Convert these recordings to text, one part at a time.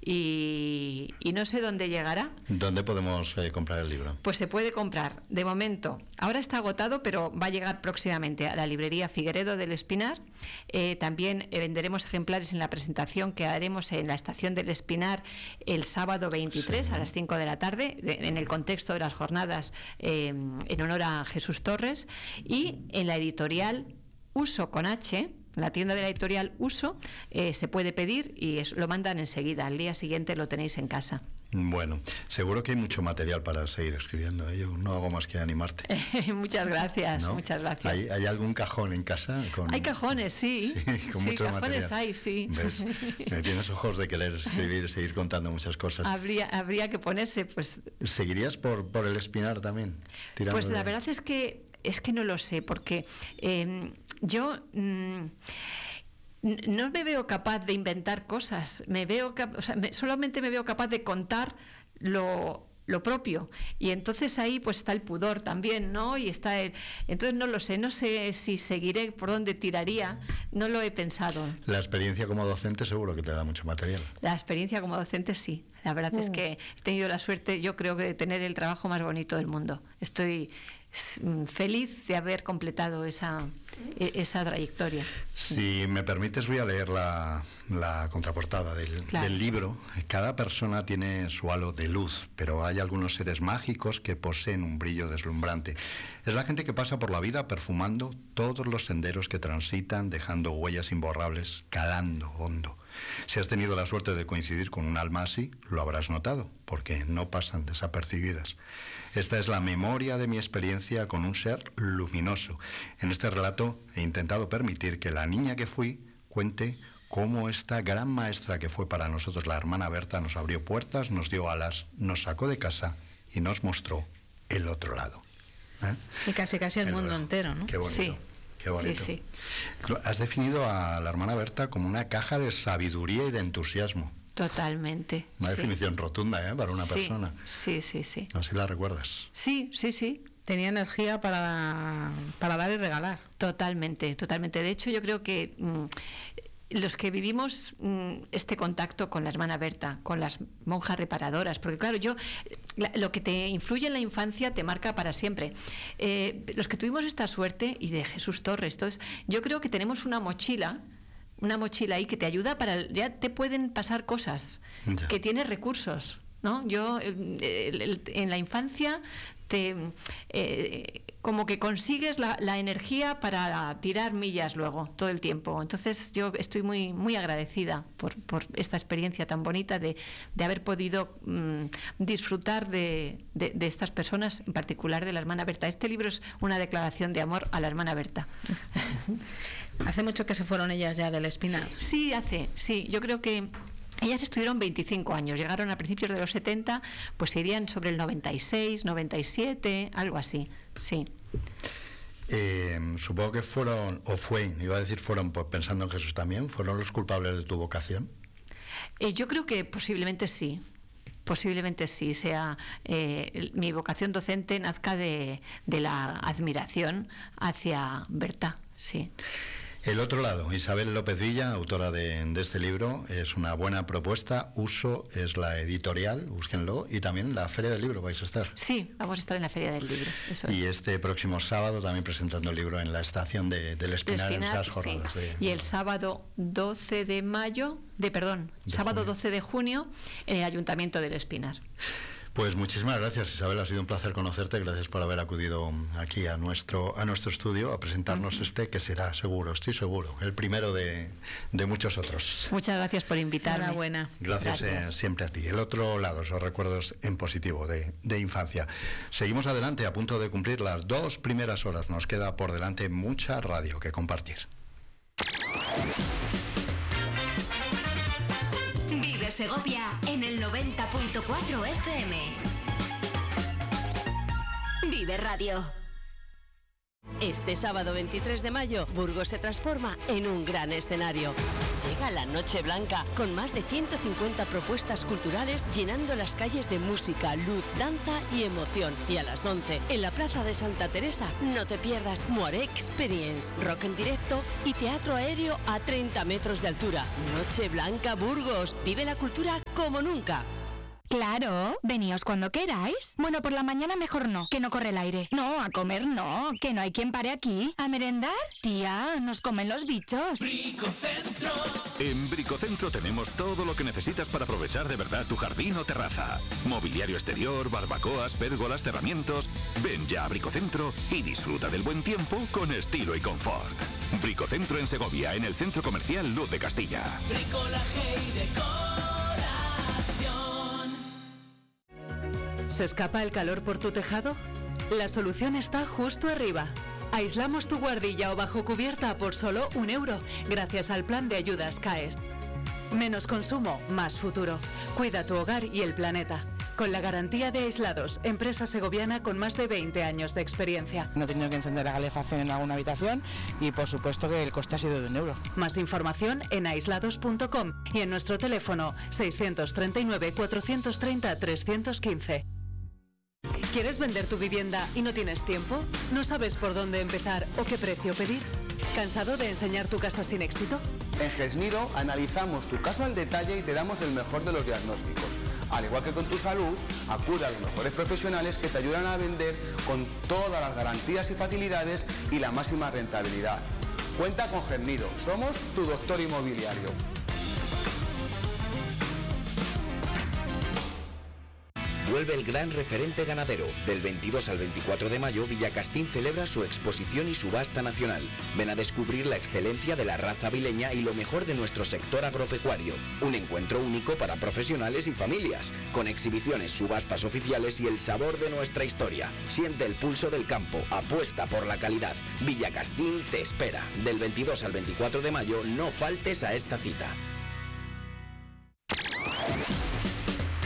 y no sé dónde llegará. ¿Dónde podemos comprar el libro? Pues se puede comprar, de momento. Ahora está agotado, pero va a llegar próximamente a la librería Figueredo del Espinar. También venderemos ejemplares en la presentación que haremos en la estación del Espinar el sábado 23 a las 5 de la tarde, en el contexto de las jornadas en honor a Jesús Torres, y en la editorial Uso con H, la tienda de la editorial Uso, se puede pedir y lo mandan enseguida. Al día siguiente lo tenéis en casa. Bueno, seguro que hay mucho material para seguir escribiendo. Yo no hago más que animarte. Muchas gracias, ¿No? Muchas gracias. ¿Hay algún cajón en casa? Hay cajones, sí. Sí, con mucho cajones material. hay, sí. ¿Ves? Tienes ojos de querer escribir, seguir contando muchas cosas. Habría que ponerse, pues... ¿Seguirías por el Espinar también? Pues la verdad es que no lo sé, porque yo... no me veo capaz de inventar cosas, solamente me veo capaz de contar lo propio, y entonces ahí pues está el pudor también, ¿no? Y está entonces no sé si seguiré, por dónde tiraría, no lo he pensado. La experiencia como docente seguro que te da mucho material. La experiencia como docente sí, la verdad es que he tenido la suerte, yo creo, que de tener el trabajo más bonito del mundo. Estoy feliz de haber completado esa trayectoria. Si me permites, voy a leer la contraportada del libro. Cada persona tiene su halo de luz, pero hay algunos seres mágicos que poseen un brillo deslumbrante. Es la gente que pasa por la vida perfumando todos los senderos que transitan, dejando huellas imborrables, calando hondo. Si has tenido la suerte de coincidir con un alma así, lo habrás notado, porque no pasan desapercibidas. Esta es la memoria de mi experiencia con un ser luminoso. En este relato he intentado permitir que la niña que fui cuente cómo esta gran maestra que fue para nosotros la hermana Berta nos abrió puertas, nos dio alas, nos sacó de casa y nos mostró el otro lado. Y casi el mundo entero, ¿no? Qué bonito. Sí. Qué bonito. Sí. Has definido a la hermana Berta como una caja de sabiduría y de entusiasmo. Totalmente. Una definición rotunda, para una persona. Sí. Así la recuerdas. Sí. Tenía energía para dar y regalar. Totalmente. De hecho, yo creo que los que vivimos este contacto con la hermana Berta, con las monjas reparadoras, porque claro, lo que te influye en la infancia te marca para siempre. Los que tuvimos esta suerte, y de Jesús Torres, entonces, yo creo que tenemos una mochila ahí que te ayuda ya te pueden pasar cosas, ya. Que tienes recursos, ¿no? Yo en la infancia como que consigues la energía para tirar millas luego todo el tiempo. Entonces yo estoy muy muy agradecida por esta experiencia tan bonita de haber podido disfrutar de estas personas, en particular de la hermana Berta. Este libro es una declaración de amor a la hermana Berta. ¿Hace mucho que se fueron ellas ya del Espinar? Sí, yo creo que ellas estuvieron 25 años, llegaron a principios de los 70, pues se irían sobre el 96, 97, algo así, sí. Supongo que fueron pues pensando en Jesús también, ¿fueron los culpables de tu vocación? Yo creo que posiblemente sí, mi vocación docente nazca de la admiración hacia Berta, sí. El otro lado, Isabel López Villa, autora de este libro, es una buena propuesta. Uso es la editorial, búsquenlo, y también la Feria del Libro vais a estar. Sí, vamos a estar en la Feria del Libro. Eso es. Y este próximo sábado también presentando el libro en la estación del Espinar, en esas jornadas. Sí. Y el sábado 12 de junio en el Ayuntamiento del Espinar. Pues muchísimas gracias, Isabel, ha sido un placer conocerte, gracias por haber acudido aquí a nuestro estudio a presentarnos que será estoy seguro, el primero de muchos otros. Muchas gracias por invitarme. Enhorabuena. Gracias. Siempre a ti. El otro lado, esos recuerdos en positivo de infancia. Seguimos adelante, a punto de cumplir las 2 primeras horas, nos queda por delante mucha radio que compartir. Vive Segovia en el 90.4 FM. Vive Radio. Este sábado 23 de mayo, Burgos se transforma en un gran escenario. Llega la Noche Blanca, con más de 150 propuestas culturales llenando las calles de música, luz, danza y emoción. Y a las 11, en la Plaza de Santa Teresa, no te pierdas Moiré Experience, rock en directo y teatro aéreo a 30 metros de altura. Noche Blanca Burgos, vive la cultura como nunca. Claro, veníos cuando queráis. Bueno, por la mañana mejor no, que no corre el aire. No, a comer no, que no hay quien pare aquí. ¿A merendar? Tía, nos comen los bichos. Bricocentro. En Bricocentro tenemos todo lo que necesitas para aprovechar de verdad tu jardín o terraza. Mobiliario exterior, barbacoas, pérgolas, cerramientos. Ven ya a Bricocentro y disfruta del buen tiempo con estilo y confort. Bricocentro en Segovia, en el Centro Comercial Luz de Castilla. Bricolaje y decoración. ¿Se escapa el calor por tu tejado? La solución está justo arriba. Aislamos tu guardilla o bajo cubierta por solo €1, gracias al plan de ayudas CAES. Menos consumo, más futuro. Cuida tu hogar y el planeta. Con la garantía de Aislados, empresa segoviana con más de 20 años de experiencia. No he tenido que encender la calefacción en alguna habitación y por supuesto que el coste ha sido de €1. Más información en aislados.com y en nuestro teléfono 639 430 315. ¿Quieres vender tu vivienda y no tienes tiempo? ¿No sabes por dónde empezar o qué precio pedir? ¿Cansado de enseñar tu casa sin éxito? En Gesmiro analizamos tu caso al detalle y te damos el mejor de los diagnósticos. Al igual que con tu salud, acude a los mejores profesionales que te ayudan a vender con todas las garantías y facilidades y la máxima rentabilidad. Cuenta con Gesmiro, somos tu doctor inmobiliario. Vuelve el gran referente ganadero. Del 22 al 24 de mayo, Villacastín celebra su exposición y subasta nacional. Ven a descubrir la excelencia de la raza avileña y lo mejor de nuestro sector agropecuario. Un encuentro único para profesionales y familias, con exhibiciones, subastas oficiales y el sabor de nuestra historia. Siente el pulso del campo, apuesta por la calidad. Villacastín te espera. Del 22 al 24 de mayo, no faltes a esta cita.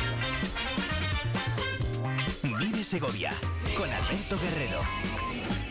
Vive Segovia con Alberto Guerrero.